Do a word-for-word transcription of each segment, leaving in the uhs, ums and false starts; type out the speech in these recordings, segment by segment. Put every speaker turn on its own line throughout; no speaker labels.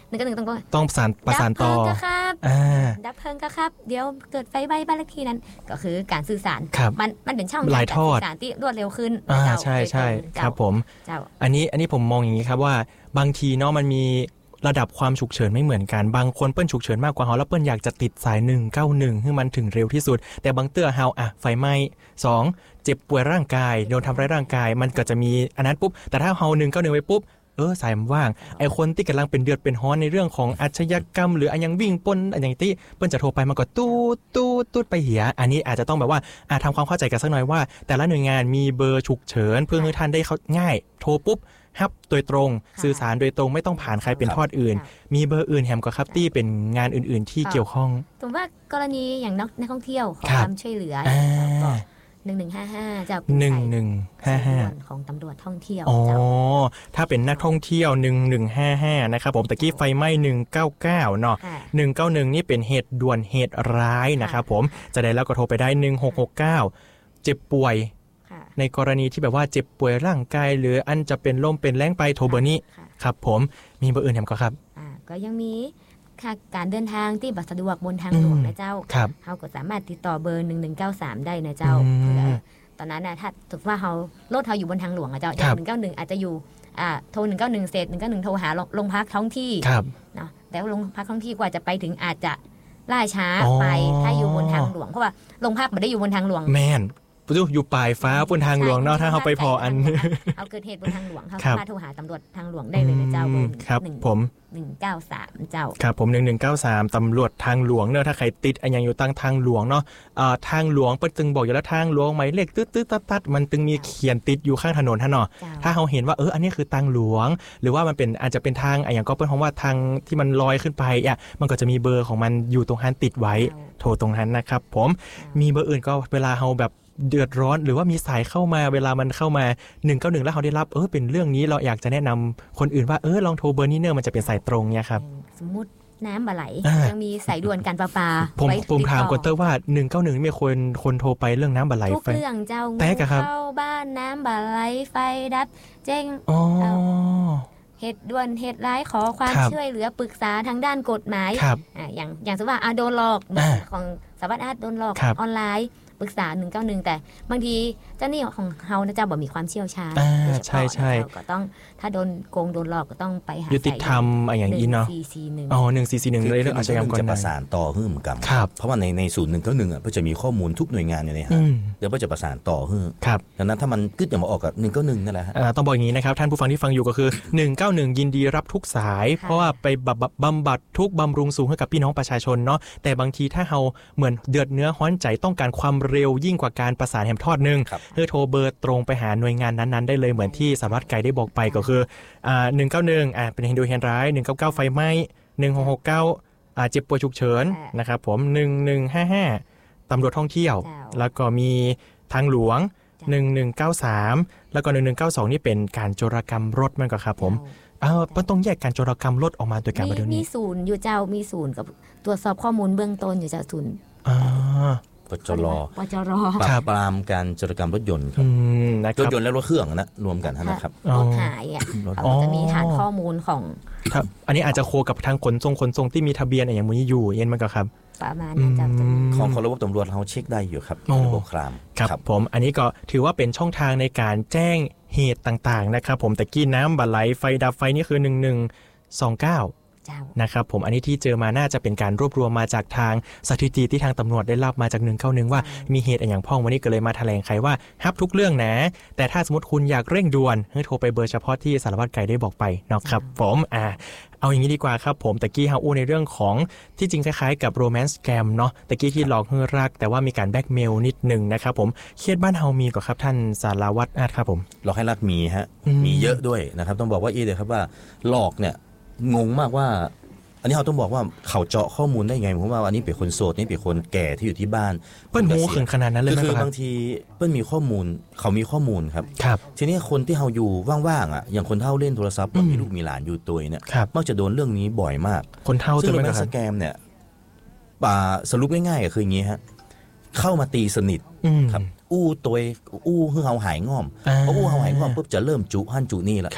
หนึ่งเก้าหนึ่งต้อง
ต้องประสานประสานต่อ
ดับเพลิงก็ครับดับเพลิงก็ครับเดี๋ยวเกิดไฟไหม้บ้านเลขที่นั้นก็คือการสื่อสารมันมันเป็นช่องทางการสื่อสารที่รวดเร็วขึ้น
ใช่ใช่ครับผมอันนี้อันนี้ผมมองอย่างนี้ครับว่าบางทีเนาะมันมีระดับความฉุกเฉินไม่เหมือนกันบางคนเปิ้ลฉุกเฉินมากกว่าเฮาแล้วเปิ้ลอยากจะติดสายหนึ่งเก้าหนึ่งให้มันถึงเร็วที่สุดแต่บางเตื้อเฮาอ่ะไฟไหม้สองเจ็บป่วยร่างกายโดนทำร้ายร่างกายมันก็จะมีอันนั้นปุ๊บแต่ถ้าเฮาหนึ่งเก้าหนึ่งไปปุ๊บเออสายมันว่างไอคนที่กำลังเป็นเดือดเป็นฮ้อนในเรื่องของอาชญากรรมหรืออันยังวิ่งปนอันอย่างที่เปิ้ลจะโทรไปมันก็ตู้ตู้ตู้ไปเหียอันนี้อาจจะต้องแบบว่าอ่ะทำความเข้าใจกันสักหน่อยว่าแต่ละหน่วยงานมีเบอร์ฉุกเฉินเพื่อให้ท่านได้เข้าง่ายโทรปุ๊บฮับโดยตรงสื่อสารโดยตรงไม่ต้องผ่านใครเป็นทอดอื่นมีเบอร์อื่นแฮมก็ครับที่เป็นงานอื่นๆที่เกี่ยวข้อง
สมมติว่ากรณีอย่างนักท่องเที่ยวขอความช่วยเหลือหนึ่งหนึ่งห้าห้าจะ
หนึ่งหนึ่งห้าห้า
ของตำรวจท่องเที่ยว
อ๋อถ้าเป็นนักท่องเที่ยวหนึ่งหนึ่งห้าห้านะครับผมตะกี้ไฟไหม้หนึ่งเก้าเก้าเนาะหนึ่งเก้าหนึ่งนี่เป็นเหตุด่วนเหตุร้ายนะครับผมจะได้แล้วก็โทรไปได้หนึ่งหกหกเก้าเจ็บป่วยในกรณีที่แบบว่าเจ็บป่วยร่างกายหรืออันจะเป็นลมเป็นแรงไปโทรเบอร์นี้ครับผมมีเบอร์อื่นแถมก็ครับ
อ่าก็ยังมีค่ะการเดินทางที่บัสะดวกบนทางหลวงนะเจ้าเขาก็สามารถติดต่อเบอร์หนึ่งหนึ่งเก้าสามได้นะเจ้าตอนนั้นนะถ้าถือว่าเขารถเขาอยู่บนทางหลวงนะเจ้าอย่างหนึ่งเก้าหนึ่งอาจจะอยู่อ่าโทรหนึ่งเก้าหนึ่งเสร็จหนึ่งเก้าหนึ่งโทรหาโรงพักท้องที่เนาะแต่ว่าโรงพักท้องที่กว่าจะไปถึงอาจจะล่าช้าไปถ้าอยู่บนทางหลวงเพราะว่าโรงพักไม่ได้อยู่บนทางหลวง
แม่นอยู่ปลายฟ้าบนทางหลวงเนาะถ้าเขาไปพออัน
เอาเกิดเหตุบนทางหลวงเขามาโทรหาตำรวจทางหลวงได้เลยนะเจ้า
ครับผม
หนึ่งเก้าสามเจ้า
ครับผมหนึ่งหนึ่งเก้าสามตำรวจทางหลวงเนอะถ้าใครติดอันยังอยู่ตั้งทางหลวงเนาะอ่าทางหลวงเปิ้ลตึงบอกอยู่แล้วทางหลวงหมายเลขตึ๊ดๆตัดๆมันตึงมีเขียนติดอยู่ข้างถนนท่านเนาะถ้าเขาเห็นว่าเอออันนี้คือทางหลวงหรือว่ามันเป็นอาจจะเป็นทางอย่างก็เปิ้ลเพราะว่าทางที่มันลอยขึ้นไปอ่ะมันก็จะมีเบอร์ของมันอยู่ตรงนั้นติดไว้โทรตรงนั้นนะครับผมมีเบอร์อื่นก็เวลาเขาแบบเดือดร้อนหรือว่ามีสายเข้ามาเวลามันเข้ามาหนึ่งเก้าหนึ่งแล้วเขาได้รับเออเป็นเรื่องนี้เราอยากจะแนะนำคนอื่นว่าเออลองโทรเบอร์นี้เนอะมันจะเป็นสายตรงเนี่ยครับ
สมมุติน้ำบะไหลยังมีสายด่วนการประปา
ผมผมถามกดเตอร์ว่าหนึ่งเก้าหนึ่งมีคนคนโทรไปเรื่องน้ำบะไหล
ทุกเรื่องเจ้า
แต่กะครับ
เข้าบ้านน้ำบะไหลไฟดับแจ้งเหตุด่วนเหตุร้ายขอความช่วยเหลือปรึกษาทางด้านกฎหมายอ่าอย่างอย่างสมมติว่าโดนหลอกของสวัสดิ์อาร์ตโดนหลอกออนไลน์ปรึกษาหนึ่งเก้าหนึ่งแต่บางทีเจ้าหนี้ของเฮานะเจ้าบ่มีความเชี่ยวชาญ
ใช่ใช่
ก็ต้องถ้าโดนโกงโดนหลอกก็ต้องไปหา
ยุติธรรมอะไรอย่างนี้เนาะอ๋อหนึ่งสี่สี่หนึ่งเลยเรื่องอาชญากรรม
จะประสานต่อขึ้นเหมือนกันเพราะว่าในในศูนย์หนึ่งเก้าหนึ่งอ่ะเพื่อจะมีข้อมูลทุกหน่วยงานอยู่ในฮะเดี๋ยวเพื่อจะประสานต่อขึ้นดังนั้นถ้ามันกึศอย่ามาออกกับหนึ่งเก้าหนึ่งนั่นแหละฮะ
ต้องบอกอย่างนี้นะครับท่านผู้ฟังที่ฟังอยู่ก็คือหนึ่งเก้าหนึ่งยินดีรับทุกสายเพราะว่าไปบำบัดทุกบำรุงสูงให้กับพี่น้องประชาชนเนาะแต่บางทีถ้าเฮาเหมือนเดือดเนื้อฮ้อนใจต้องการความเร็วยิ่งกว่าการประสานแหมทอดนึงเพื่อโทรเบอร์ตรงไปหาหน่วยงานนั้นๆได้เลยเหมือนที่สารวัตรไก่ได้บอกไปก็คืออ่าหนึ่งเก้าหนึ่งอ่าเป็นเหตุด่วนเหตุร้ายหนึ่งเก้าเก้าไฟไหม้หนึ่งหกหกเก้าอ่าเจ็บป่วยฉุกเฉินนะครับผมหนึ่งหนึ่งห้าห้าตำรวจท่องเที่ยวแล้วก็มีทางหลวงหนึ่งหนึ่งเก้าสามแล้วก็หนึ่งหนึ่งเก้าสองนี่เป็นการโจรกรรมรถมันก็ครับผมเออมันต้องแยกการโจรกรรมรถออกมาโดยการประเด็นนี้
มีศูนย์อยู่เจ้ามีศูนย์กับตรวจสอบข้อมูลเบื้องต้นอยู่เจ้าศูนย์
อ่า
ปจร
ปจร
ปราบปรามการโจรกรรมรถยนต์ครับรถยนต์และรถเครื่องนะรวมกันนะครับ
รถหายอ่ะเขาจะมีฐานข้อมูลของ
ครับอันนี้อาจจะโคกับทางขนส่งขนส่งที่มีทะเบียนอย่างนี้อยู่เย็นมันก็ครับ
ประมาณนั้นจะ
ของของระบบตำรวจเราเช็คได้อยู่ครับระบบคราม
ครับผมอันนี้ก็ถือว่าเป็นช่องทางในการแจ้งเหตุต่างๆนะครับผมตะกี้น้ำบะไหลไฟดับไฟนี่คือหนึ่งหนึ่งสองเก้านะครับผมอันนี้ที่เจอมาน่าจะเป็นการรวบรวมมาจากทางสถิติที่ทางตำรวจได้รับมาจากหนึ่งเก้าหนึ่งว่ามีเหตุอย่างพ่องวันนี้ก็เลยมาแถลงไขว่าฮับทุกเรื่องนะแต่ถ้าสมมติคุณอยากเร่งด่วนให้โทรไปเบอร์เฉพาะที่สารวัตรไก่ได้บอกไปนะครับผมอ่าเอาอย่างนี้ดีกว่าครับผมตะกี้ฮาอู้ในเรื่องของที่จริงคล้ายๆกับโรแมนต์สแกมเนาะตะกี้ที่หลอกให้รักแต่ว่ามีการแบล็กเมลนิดนึงนะครับผมเคสบ้านเฮามีก่อนครับท่านสารวัตรอาร์ตครับผม
หลอกให้รักมีฮะมีเยอะด้วยนะครับต้องบอกว่าอีเดียครับว่าหลอกเนี่ยงงมากว่าอันนี้เราต้องบอกว่าเขาเจาะข้อมูลได้ไงเพราะว่าอันนี้เป็นคนโสดนี่เป็นคนแก่ที่อยู่ที่บ้าน
เปิ้ลหูขนาดนั้นเลย
คือบางทีเปิ้ลมีข้อมูลเขามีข้อมูลครับทีนี้คนที่เราอยู่ว่างๆอ่ะอย่างคนเฒ่าเล่นโทรศัพท์มีลูกมีหลานอยู่ตัวเนี่ยมักจะโดนเรื่องนี้บ่อยมาก
คนเฒ่า
ซึ่งโรแมนต์สแกมเนี่ยสรุปง่ายๆก็คืออย่างนี้ฮะเข้ามาตีสนิทครับอู้ตัวอู้คือเขาหายง่อมเพราะอู้เขาหายง่อมปุ๊บจะเริ่มจุหั่นจุนี่แหละจ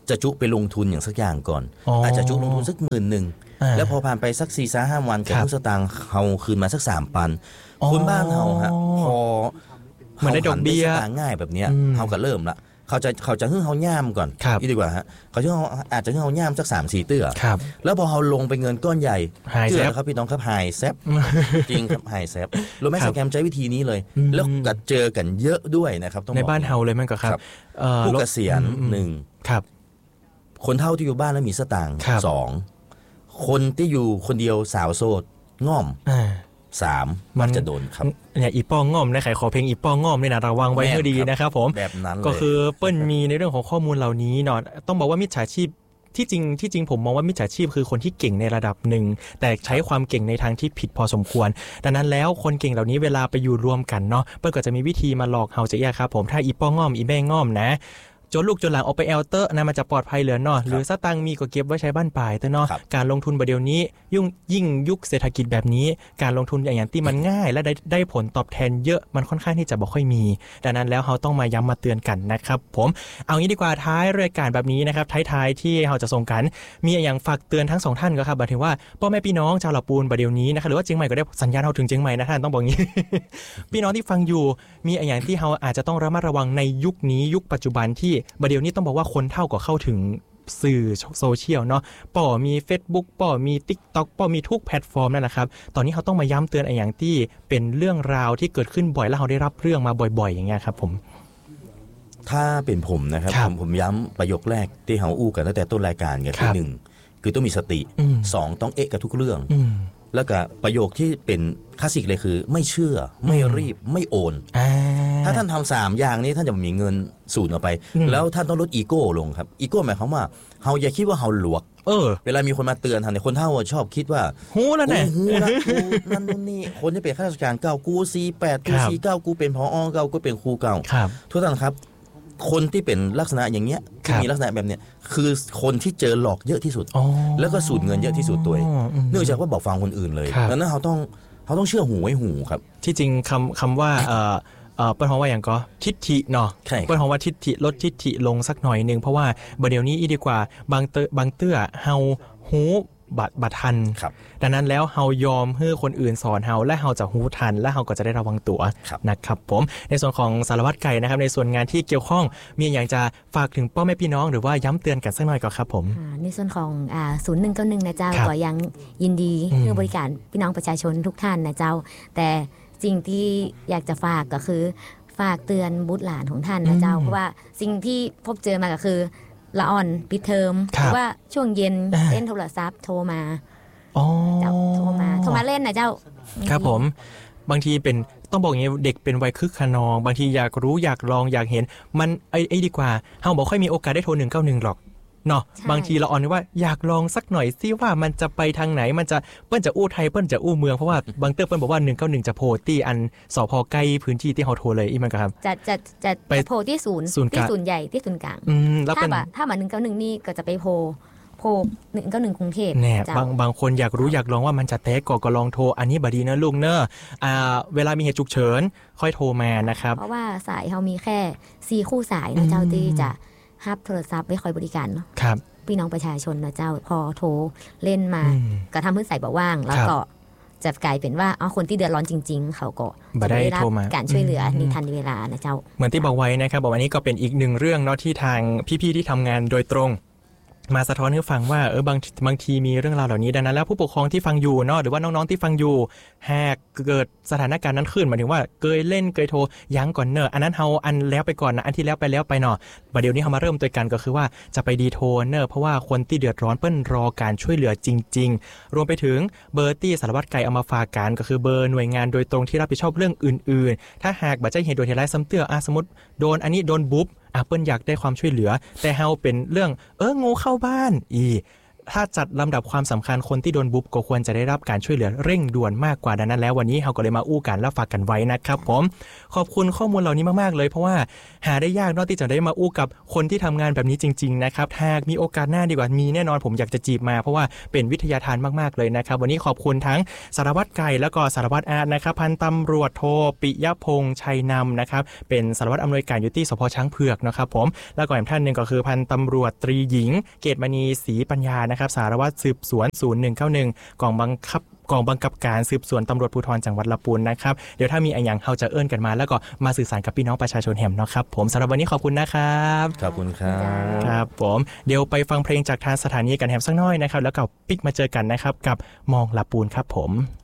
จะจุไปลงทุนอย่างสักอย่างก่อน อ, อาจจะจุลงทุนสักหมื่นหนึ่งแล้วพอผ่านไปสักสี่สห้าวันกับทุกสตางค์เขาคืนมาสักสามพันคุณบ้านเขาฮะพอ
เหมือนได้ดอกเบี้ย
ง่ายแบบเนี้ยเขาก็เริ่มละเขาจะเขาจะฮึ่งเขาย่ามก่อนนี่ดีกว่าฮะเขาจะอาจจะฮึ่งเขาย่ามสักสามสี่เตื้อแล้วพอเขาลงไปเงินก้อนใหญ่เตื้อครับพี่น้องครับไฮแซปจริงครับไฮแซปรู้ไหมสแกมใช้วิธีนี้เลยแล้วกัดเจอกันเยอะด้วยนะครับ
ในบ้านเฮาเลยมั้งก็ครับ
ผู้เกษียณหนึ่งคนเฒ่าที่อยู่บ้านแล้วมีสตางค์สองคนที่อยู่คนเดียวสาวโสดง่อมสามมันจะโดนครับ
เนี่ยอีป้องง่อมนะใครขอเพลงอีป้องง่อมเนี่ยนะระวังไว้ให้ดีนะครับผม
แบบนั้น
ก็คือเปิ้ลมีในเรื่องของข้อมูลเหล่านี้เนาะต้องบอกว่ามิจฉาชีพที่จริงที่จริงผมมองว่ามิจฉาชีพคือคนที่เก่งในระดับหนึ่งแต่ใช้ความเก่งในทางที่ผิดพอสมควรดังนั้นแล้วคนเก่งเหล่านี้เวลาไปอยู่รวมกันเนาะเปิ้ลก็จะมีวิธีมาหลอกเฮาจะแยกครับผมถ้าอีป้องง่อมอีแม่ง่อมนะจนลูกจนหลังออกไปแอลเตอร์นะมันจะปลอดภัยเหลือเนาะหรือสตังมีก็เก็บไว้ใช้บ้านปลายเตอร์เนาะการลงทุนประเดี๋ยวนี้ยุ่งยิ่งยุคเศรษฐกิจแบบนี้การลงทุนอย่างที่มันง่ายและได้ได้ผลตอบแทนเยอะมันค่อนข้างที่จะบ่ค่อยมีดังนั้นแล้วเราต้องมาย้ำมาเตือนกันนะครับผมเอางี้ดีกว่าท้ายรายการแบบนี้นะครับท้ายๆที่เราจะส่งกันมีอย่างฝากเตือนทั้งสองท่านก็ครับหมายถึงว่าพ่อแม่พี่น้องชาวลำพูนประเดี๋ยวนี้นะครับหรือว่าเชียงใหม่ก็ได้สัญญาณเราถึงเชียงใหม่นะท่านต้องบอกงี้ พี่น้องที่ฟังอยู่มีอย่างที่เราอาจจะต้องระมัดระวังในยุคนี้ยุคปัจจุบันที่ประเดี๋ยวนี้ต้องบอกว่าคนเท่าก็เข้าถึงสื่อโซเชียลเนาะป่อมี Facebook ป่อมี TikTok ป่อมีทุกแพลตฟอร์มนั่นแหละครับตอนนี้เขาต้องมาย้ำเตือนอย่างที่เป็นเรื่องราวที่เกิดขึ้นบ่อยแล้วเราได้รับเรื่องมาบ่อยๆอย่างเงี้ยครับผม
ถ้าเป็นผมนะครับผมผมย้ำประโยคแรกที่เราอู้กันตั้งแต่ต้นรายการกันคือหนึ่งคือต้องมีสติสองต้องเอะกับทุกเรื่องแล้วก็ประโยคที่เป็นคลาสสิกเลยคือไม่เชื่อไม่รีบไม่โอนถ้าท่านทำสามอย่างนี้ท่านจะมีเงินสูญออกไปแล้วท่านต้องลดอีโก้ลงครับอีโก้หมายความว่าเฮาอย่าคิดว่าเฮาหลวกเออเวลามีคนมาเตือนท่านเนี่ยคนเฒ่าชอบคิดว่า
ฮู้แล้วแน่
ฮู้นะกูนั่นนู่นนี่คนที่เป็นข้าราชการเก่ากูสี่แปดกูสี่เก้ากูเป็นผอเก่ากูเป็นครูเก่าทุกท่านครับคนที่เป็นลักษณะอย่างเงี้ยที่มีลักษณะแบบเนี้ยคือคนที่เจอหลอกเยอะที่สุดแล้วก็สูญเงินเยอะที่สุดตัวเนื่องจากว่าบอกฟังคนอื่นเลยดังนั้นเขาต้องเขาต้องเชื่อหูไว้หูครับ
ที่จริงคำคำว่าเอ่อเอ่อเปิ้ลฮ้องว่าอย่างก็ทิฏฐิเนาะเปิ้ลฮ้องว่าทิฏฐิลดทิฏฐิลงสักหน่อยนึงเพราะว่าบ่เดี๋ยวนี้อีดีกว่าบางเตบางเตื้อเฮาหูบัดบัดทันดังนั้นแล้วเฮายอมให้คนอื่นสอนเฮาและเฮาจะหูทันและเฮาก็จะได้ระวังตัวนะครับผมในส่วนของสารวัตรไก่นะครับในส่วนงานที่เกี่ยวข้องมีอย่างจะฝากถึงพ่อแม่พี่น้องหรือว่าย้ำเตือนกันสักหน่อยก็ครับผม
ในส่วนของอ่าศูนย์หนึ่งเก้าหนึ่งนะเจ้าก็ยังยินดีให้บริการพี่น้องประชาชนทุกท่านนะเจ้าแต่สิ่งที่อยากจะฝากก็คือฝากเตือนบุตรหลานของท่านนะเจ้าเพราะว่าสิ่งที่พบเจอมาก็คือละอ่อนปิดเทอมหรือว่าช่วงเย็นเล่นโทรศัพท์โทรมาเจ้าโทรมาโทรมาเล่นนะเจ้า
ครับผมบางทีเป็นต้องบอกอย่างนี้เด็กเป็นวัยคึกขนองบางทีอยากรู้อยากลองอยากเห็นมันไอ้ไอ้ดีกว่าเฮาบ่ค่อยมีโอกาสได้โทรหนึ่งเก้าหนึ่งหรอกเนาะบางทีเราอ่อนว่าอยากลองสักหน่อยซิว่ามันจะไปทางไหนมันจะเปิ้นจะอู้ไทยเปิ้นจะอู้เมืองเพราะว่าบางเตื้อเปิ้นบอกว่าหนึ่งเก้าหนึ่งจะโพที่อันสพใกล้พื้นที่ที่เฮาโทรเลยอีมันก็ครับ
จะจะจะไปโพที่ศูนย์ที่ศูนย์ใหญ่ที่ศูนย์กลางถ้าแบบถ้ามาหนึ่งเก้าหนึ่งนี่ก็จะไปโพโพหนึ่งเก้าหนึ่งกรุงเทพ
แน่บางบางคนอยากรู้อยากลองว่ามันจะแตกก็ลองโทรอันนี้บ่ดีนะลุงเนอะอ่าเวลามีเหตุฉุกเฉินค่อยโทรมานะครับ
เพราะว่าสายเฮามีแค่สี่คู่สายนะเจ้าที่จะรับโทรศัพท์ไว้คอยบริการเนาะ
ครับ
พี่น้องประชาชนนะเจ้าพอโทรเล่นมาก็ทำให้สายบ่ว่างแล้วก็จะกลายเป็นว่าอ๋อคนที่เดือดร้อนจริงๆเขาก็
จะได้รับ
การช่วยเหลือในทันเวลานะเจ้า
เหมือนที่บอกไว้นะครับบอกวันนี้ก็เป็นอีกหนึ่งเรื่องเนาะที่ทางพี่ๆที่ทำงานโดยตรงมาสะท้อนให้ฟังว่าเออบางบางทีมีเรื่องราวเหล่านี้ดังนั้นแล้วผู้ปกครองที่ฟังอยู่เนาะหรือว่าน้องๆที่ฟังอยู่หากเกิดสถานการณ์นั้นขึ้นหมายถึงว่าเกยเล่นเกยโทรยั้งก่อนเนอะอันนั้นเฮาอันแล้วไปก่อนนะอันที่แล้วไปแล้วไปเนาะประเดี๋ยวนี้เฮามาเริ่มตัวกันก็คือว่าจะไปดีโทเนอะเพราะว่าคนที่เดือดร้อนเปิ้นรอการช่วยเหลือจริงๆรวมไปถึงเบอร์ที่สารวัตรไก่เอามาฝากกันก็คือเบอร์หน่วยงานโดยตรงที่รับผิดชอบเรื่องอื่นๆถ้าหากบัดใจเหตุโดยเหตุร้ายซ้ำเตื้ออ่ะสมมุติโดนอันนี้โดนบุ๊บอ่ะเปิ้นอยากได้ความช่วยเหลือแต่เฮาเป็นเรื่องเอองูเข้าบ้านอีถ้าจัดลำดับความสำคัญคนที่โดนบุบก็ควรจะได้รับการช่วยเหลือเร่งด่วนมากกว่าดังนั้นแล้ววันนี้เราก็เลยมาอู้กันและฝากกันไว้นะครับผมขอบคุณข้อมูลเหล่านี้มากๆเลยเพราะว่าหาได้ยากนอกที่จะได้มาอู้กับคนที่ทำงานแบบนี้จริงๆนะครับหากมีโอกาสหน้าดีกว่ามีแน่นอนผมอยากจะจีบมาเพราะว่าเป็นวิทยาทานมากๆเลยนะครับวันนี้ขอบคุณทั้งสารวัตรไก่แล้วก็สารวัตรอาร์ตนะครับพันตำรวจโทปิยพงษ์ชัยนำนะครับเป็นสารวัตรอำนวยการอยู่ที่สภ.ช้างเผือกนะครับผมแล้วก็อีกท่านหนึ่งก็คือพันตำรวจตรีหญิงเกตมณีศรีปัญญานะครับสารวัตรสืบสวนศูนย์หนึ่งเก้าหนึ่งกองบังคับกองบังคับการสืบสวนตำรวจภูธรจังหวัดลำพูนนะครับเดี๋ยวถ้ามีอะไรอย่างเฮาจะเอิ้นกันมาแล้วก็มาสื่อสารกับพี่น้องประชาชนแหมเนาะครับผมสำหรับวันนี้ขอบคุณนะครับ
ขอบคุณครับ
ครับผมเดี๋ยวไปฟังเพลงจากทางสถานีกันแหมสักน้อยนะครับแล้วก็ปิกมาเจอกันนะครับกับมองลำพูนครับผม